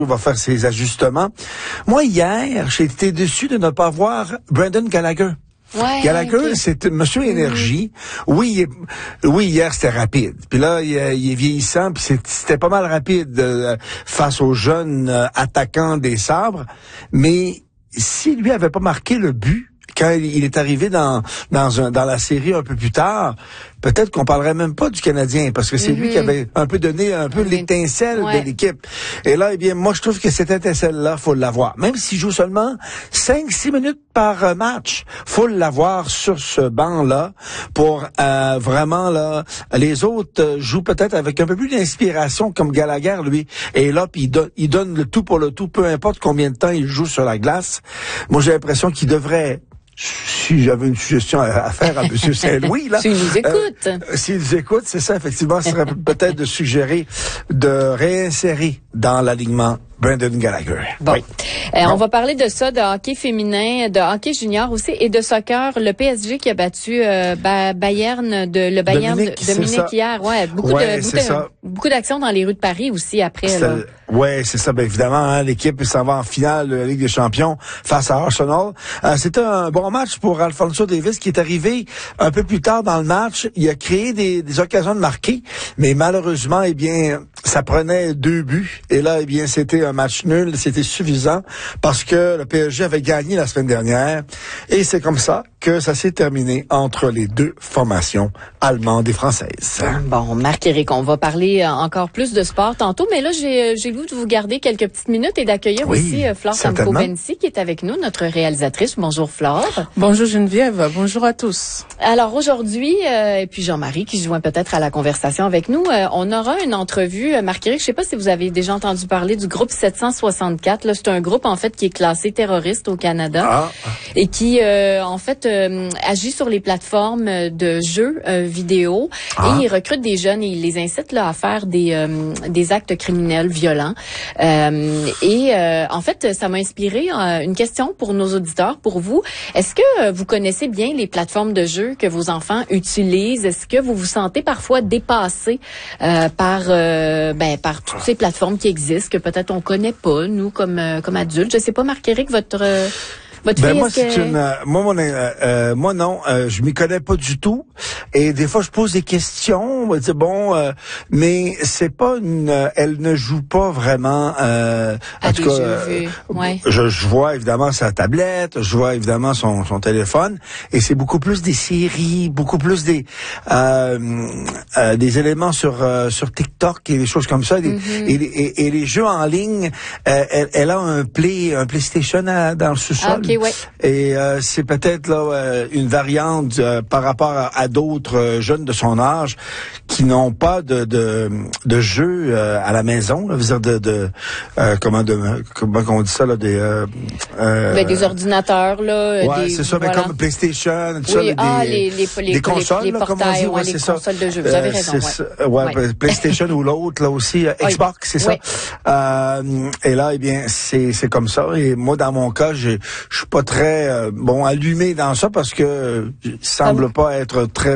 va faire ses ajustements. Moi, hier, j'ai été déçu de ne pas voir Brendan Gallagher. Ouais, Gallagher, okay. c'est Monsieur Énergie. Oui, hier, c'était rapide. Puis là, il est vieillissant, puis c'était pas mal rapide face aux jeunes attaquants des Sabres. Mais si lui avait pas marqué le but, quand il est arrivé dans la série un peu plus tard, peut-être qu'on parlerait même pas du Canadien, parce que c'est lui qui avait un peu donné l'étincelle de l'équipe. Et là, eh bien, moi, je trouve que cette étincelle-là, faut l'avoir. Même s'il joue seulement 5-6 minutes par match, faut l'avoir sur ce banc-là pour vraiment, là, les autres jouent peut-être avec un peu plus d'inspiration, comme Gallagher, lui. Et là, puis il donne le tout pour le tout, peu importe combien de temps il joue sur la glace. Moi, j'ai l'impression qu'il devrait... Si j'avais une suggestion à faire à M. Saint-Louis, là. S'il nous écoute. S'il nous écoute, c'est ça, effectivement, ce serait peut-être de suggérer de réinsérer dans l'alignement Brendan Gallagher. Bon. Oui. On va parler de ça, de hockey féminin, de hockey junior aussi, et de soccer. Le PSG qui a battu Bayern de Munich hier. Ouais, beaucoup d'actions dans les rues de Paris aussi après. Ouais, c'est ça. Ben évidemment, l'équipe s'en va en finale de la Ligue des Champions face à Arsenal. C'était un bon match pour Alphonso Davies qui est arrivé un peu plus tard dans le match. Il a créé des occasions de marquer, mais malheureusement, eh bien, ça prenait 2 buts. Et là, eh bien, c'était un match nul. C'était suffisant parce que le PSG avait gagné la semaine dernière. Et c'est comme ça que ça s'est terminé entre les deux formations allemandes et françaises. Bon, Marc-Éric, on va parler encore plus de sport tantôt, mais là, j'ai le goût de vous garder quelques petites minutes et d'accueillir aussi Flore Tamko-Bensi qui est avec nous, notre réalisatrice. Bonjour Flore. Bonjour Geneviève, bonjour à tous. Alors aujourd'hui, et puis Jean-Marie qui se joint peut-être à la conversation avec nous, on aura une entrevue. Marc-Éric, je sais pas si vous avez déjà entendu parler du groupe 764. Là, c'est un groupe en fait qui est classé terroriste au Canada et qui en fait agit sur les plateformes de jeux vidéo et il recrute des jeunes et il les incite là à faire des actes criminels violents. En fait, ça m'a inspiré une question pour nos auditeurs, pour vous. Est-ce que vous connaissez bien les plateformes de jeux que vos enfants utilisent? Est-ce que vous vous sentez parfois dépassé par toutes ces plateformes qui existent, que peut-être on connaît pas, nous, comme adultes? Je sais pas, Marc-Éric, votre fille, moi non, je m'y connais pas du tout et des fois je pose des questions, on va dire mais c'est pas elle ne joue pas vraiment en tout cas je vois évidemment sa tablette, je vois évidemment son téléphone et c'est beaucoup plus des séries, beaucoup plus des éléments sur TikTok et des choses comme ça et les jeux en ligne, elle a un PlayStation dans le sous-sol. Et c'est peut-être là une variante par rapport à d'autres jeunes de son âge qui n'ont pas de jeux à la maison, là, comment on dit ça là, des ordinateurs là, c'est ça, mais comme PlayStation, tout ça, des consoles, les portails, comme on dit, les consoles de jeux. Vous avez raison. PlayStation ou l'autre là aussi, Xbox, c'est ça. Et là, eh bien, c'est comme ça. Et moi, dans mon cas, je suis pas très allumé dans ça parce que je semble pas être très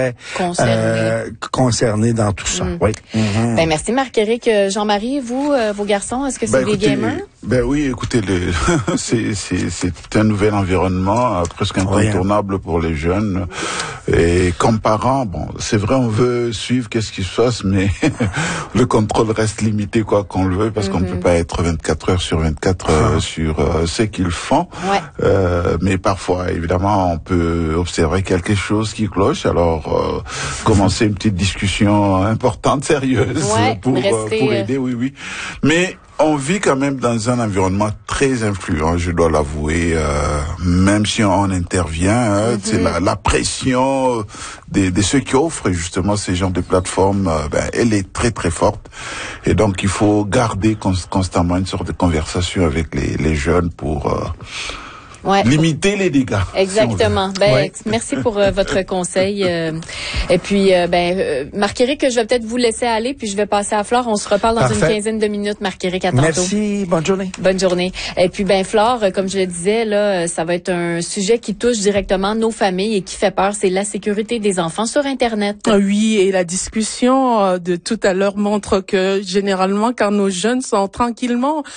concerné dans tout ça. Oui. Ben merci Marc-Éric. Jean-Marie, vous, vos garçons, est-ce que c'est des gamers? Ben oui, écoutez, c'est un nouvel environnement presque incontournable pour les jeunes. Et comme parents, c'est vrai, on veut suivre qu'est-ce qui se passe, mais le contrôle reste limité quoi qu'on le veuille, parce qu'on ne peut pas être 24 heures sur 24 sur ce qu'ils font. Mais parfois, évidemment, on peut observer quelque chose qui cloche. Alors, commencer une petite discussion importante, sérieuse, pour aider, oui. Mais on vit quand même dans un environnement très influent, je dois l'avouer, même si on intervient, c'est la pression de ceux qui offrent justement ces genres de plateformes, elle est très très forte. Et donc il faut garder constamment une sorte de conversation avec les jeunes pour limiter les dégâts. Exactement. Si merci pour votre conseil. Et puis, Marc-Éric, je vais peut-être vous laisser aller, puis je vais passer à Flore. On se reparle dans une quinzaine de minutes, Marc-Éric, à tantôt. Merci, bonne journée. Bonne journée. Et puis, Flore, comme je le disais, là, ça va être un sujet qui touche directement nos familles et qui fait peur, c'est la sécurité des enfants sur Internet. Oui, et la discussion de tout à l'heure montre que, généralement, quand nos jeunes sont tranquillement